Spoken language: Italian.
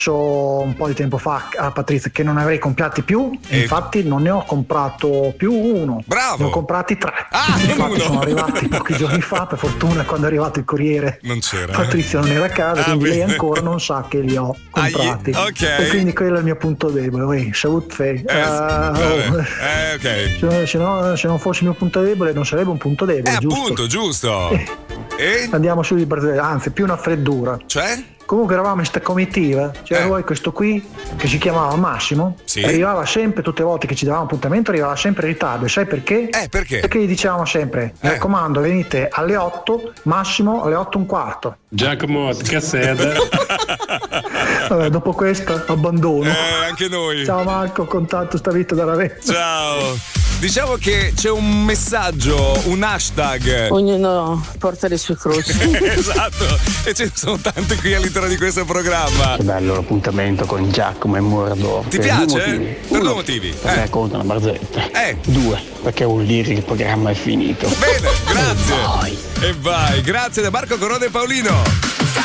un po' di tempo fa a Patrizia che non avrei comprati più, infatti non ne ho comprato più uno. Bravo! Ne ho comprati 3. Non infatti uno. sono arrivati pochi giorni fa, per fortuna, quando è arrivato il corriere non c'era. Patrizia non era a casa, quindi lei ancora non sa che li ho comprati. Ok. E quindi quello è il mio punto debole. ok. Se non fosse il mio punto debole non sarebbe un punto debole, giusto? Appunto, giusto. Andiamo su di barzellette, anzi più una freddura. Cioè? Comunque eravamo in sta comitiva, c'era poi questo qui che si chiamava Massimo, arrivava sempre, tutte le volte che ci davamo appuntamento arrivava sempre in ritardo, e sai perché? Perché? Perché gli dicevamo sempre, mi raccomando venite alle 8, massimo alle 8:15. Giacomo, che sede? Vabbè, dopo questo abbandono. Anche noi. Ciao Marco, contatto sta vita da Ravenna. Ciao. Diciamo che c'è un messaggio, un hashtag. Ognuno porta le sue croci. Esatto, e ce ne sono tante qui all'interno di questo programma. Che bello l'appuntamento con Giacomo e Murdo. Ti piace? Per due motivi. Perché racconta una barzelletta. 2, perché vuol dire che il programma è finito. Bene, grazie. E vai, grazie da Marco Corrado e Paolino.